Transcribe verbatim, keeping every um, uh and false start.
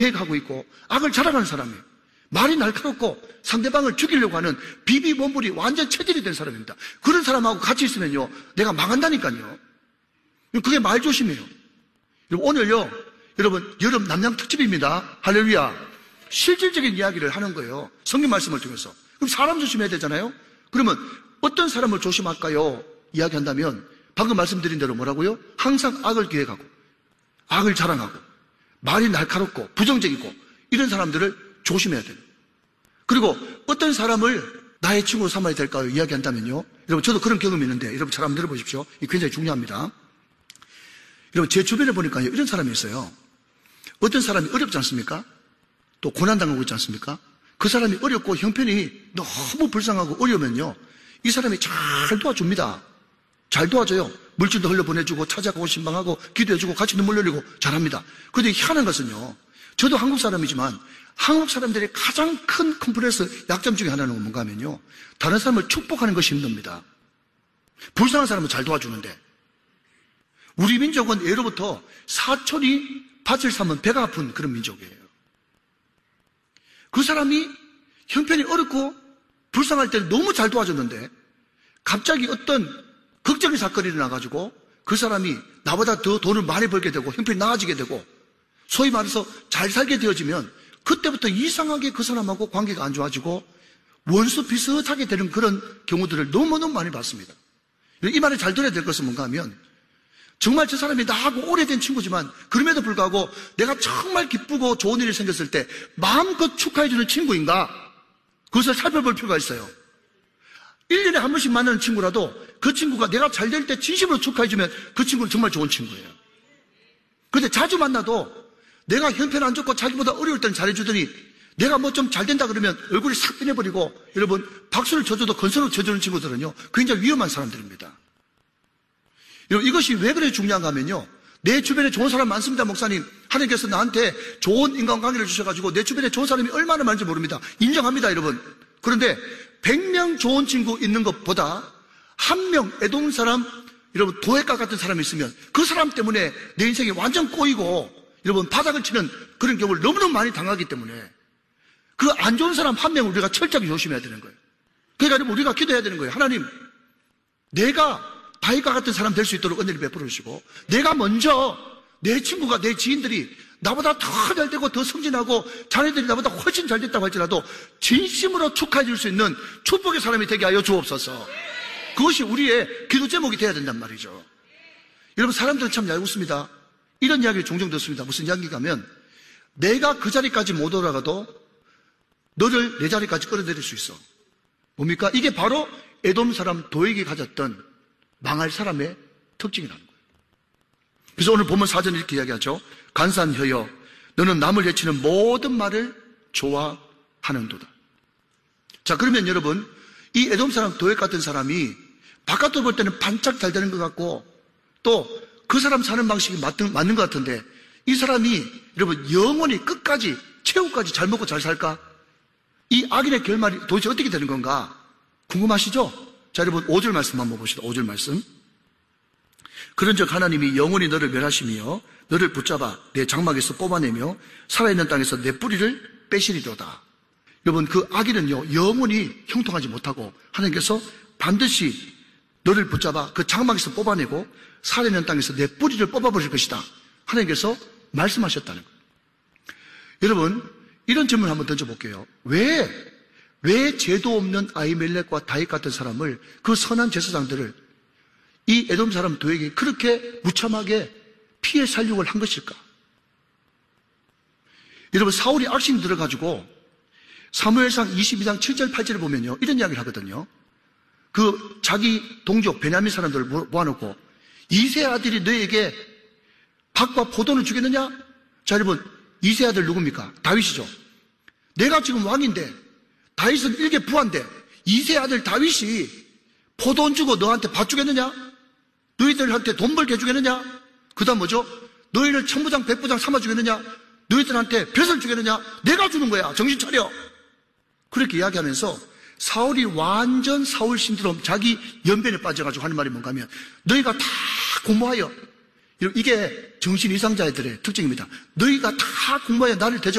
계획하고 있고 악을 자랑하는 사람이에요. 말이 날카롭고 상대방을 죽이려고 하는 비비몸물이 완전 체질이 된 사람입니다. 그런 사람하고 같이 있으면요, 내가 망한다니까요. 그게 말 조심이에요. 오늘요, 여러분, 여름 남양 특집입니다. 할렐루야. 실질적인 이야기를 하는 거예요. 성경 말씀을 통해서. 그럼 사람 조심해야 되잖아요. 그러면 어떤 사람을 조심할까요? 이야기한다면 방금 말씀드린 대로 뭐라고요? 항상 악을 계획하고 악을 자랑하고 말이 날카롭고 부정적이고 이런 사람들을 조심해야 돼요. 그리고 어떤 사람을 나의 친구로 삼아야 될까요? 이야기한다면요, 여러분, 저도 그런 경험이 있는데 여러분 잘 한번 들어보십시오. 이게 굉장히 중요합니다. 여러분, 제 주변에 보니까요, 이런 사람이 있어요. 어떤 사람이 어렵지 않습니까? 또 고난당하고 있지 않습니까? 그 사람이 어렵고 형편이 너무 불쌍하고 어려우면요, 이 사람이 잘 도와줍니다. 잘 도와줘요. 물질도 흘려보내주고 찾아가고 신방하고 기도해주고 같이 눈물 흘리고 잘합니다. 그런데 희한한 것은요, 저도 한국 사람이지만 한국 사람들의 가장 큰 컴플렉스, 약점 중에 하나는 뭔가 하면요, 다른 사람을 축복하는 것이 힘듭니다. 불쌍한 사람은 잘 도와주는데, 우리 민족은 예로부터 사촌이 밭을 사면 배가 아픈 그런 민족이에요. 그 사람이 형편이 어렵고 불쌍할 때는 너무 잘 도와줬는데 갑자기 어떤 걱정의 사건이 일어나가지고 그 사람이 나보다 더 돈을 많이 벌게 되고 형편이 나아지게 되고 소위 말해서 잘 살게 되어지면 그때부터 이상하게 그 사람하고 관계가 안 좋아지고 원수 비슷하게 되는 그런 경우들을 너무너무 많이 봤습니다. 이 말을 잘 들어야 될 것은 뭔가 하면, 정말 저 사람이 나하고 오래된 친구지만 그럼에도 불구하고 내가 정말 기쁘고 좋은 일이 생겼을 때 마음껏 축하해주는 친구인가? 그것을 살펴볼 필요가 있어요. 일 년에 한 번씩 만나는 친구라도 그 친구가 내가 잘 될 때 진심으로 축하해주면 그 친구는 정말 좋은 친구예요. 그런데 자주 만나도 내가 형편 안 좋고 자기보다 어려울 때는 잘해주더니 내가 뭐 좀 잘 된다 그러면 얼굴이 싹 변해버리고, 여러분, 박수를 쳐줘도 건선으로 쳐주는 친구들은요, 굉장히 위험한 사람들입니다. 여러분, 이것이 왜 그래 중요한가 하면요, 내 주변에 좋은 사람 많습니다. 목사님, 하나님께서 나한테 좋은 인간관계를 주셔가지고 내 주변에 좋은 사람이 얼마나 많은지 모릅니다. 인정합니다, 여러분. 그런데 백 명 좋은 친구 있는 것보다 한 명 애동 사람, 여러분, 도액과 같은 사람이 있으면 그 사람 때문에 내 인생이 완전 꼬이고, 여러분, 바닥을 치는 그런 경우를 너무너무 많이 당하기 때문에 그 안 좋은 사람 한 명을 우리가 철저하게 조심해야 되는 거예요. 그러니까 우리가 기도해야 되는 거예요. 하나님, 내가 다윗과 같은 사람 될 수 있도록 은혜를 베풀어 주시고, 내가 먼저 내 친구가, 내 지인들이 나보다 더 잘 되고 더 승진하고 자네들이 나보다 훨씬 잘 됐다고 할지라도 진심으로 축하해 줄 수 있는 축복의 사람이 되게 하여 주옵소서. 그것이 우리의 기도 제목이 돼야 된단 말이죠. 여러분, 사람들은 참 얄궂습니다. 이런 이야기를 종종 듣습니다. 무슨 이야기가 하면, 내가 그 자리까지 못 올라가도 너를 내 자리까지 끌어들일 수 있어. 뭡니까? 이게 바로 에돔 사람 도액이 가졌던 망할 사람의 특징이라는 거예요. 그래서 오늘 보면 사전에 이렇게 이야기하죠. 간사한 혀여, 너는 남을 해치는 모든 말을 좋아하는도다. 자, 그러면 여러분, 이 에돔 사람 도액 같은 사람이 바깥으로 볼 때는 반짝 잘 되는 것 같고 또 그 사람 사는 방식이 맞는, 맞는 것 같은데, 이 사람이 여러분 영원히 끝까지 최후까지 잘 먹고 잘 살까? 이 악인의 결말이 도대체 어떻게 되는 건가? 궁금하시죠? 자, 여러분 오 절 말씀 한번 봅시다. 오 절 말씀. 그런즉 하나님이 영원히 너를 멸하시며 너를 붙잡아 내 장막에서 뽑아내며 살아있는 땅에서 내 뿌리를 빼시리로다. 여러분, 그 악인은요 영원히 형통하지 못하고 하나님께서 반드시 너를 붙잡아 그 장막에서 뽑아내고 살아있는 땅에서 내 뿌리를 뽑아버릴 것이다. 하나님께서 말씀하셨다는 거예요. 여러분, 이런 질문을 한번 던져볼게요. 왜, 왜 죄도 없는 아히멜렉과 다윗 같은 사람을, 그 선한 제사장들을 이 에돔 사람 도액이 그렇게 무참하게 피해 살육을 한 것일까? 여러분, 사울이 악심 들어가지고 사무엘상 이십이 장 칠 절 팔 절을 보면요, 이런 이야기를 하거든요. 그 자기 동족 베냐민 사람들을 모아놓고 이세 아들이 너에게 밭과 포도를 주겠느냐? 자, 여러분, 이세 아들 누굽니까? 다윗이죠. 내가 지금 왕인데, 다윗은 일개 부하인데 이세 아들 다윗이 포돈 주고 너한테 밭 주겠느냐? 너희들한테 돈 벌게 해주겠느냐? 그 다음 뭐죠? 너희를 천부장 백부장 삼아주겠느냐? 너희들한테 벼슬 주겠느냐? 내가 주는 거야. 정신 차려. 그렇게 이야기하면서 사울이 완전 사울 신드롬, 자기 연변에 빠져가지고 하는 말이 뭔가 하면, 너희가 다 공모하여 이게 정신 이상자들의 특징입니다. 너희가 다 공부해 나를 대적